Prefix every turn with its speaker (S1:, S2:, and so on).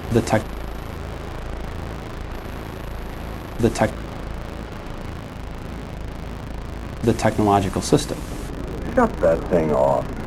S1: the tech the tech the technological system.
S2: Shut that thing off.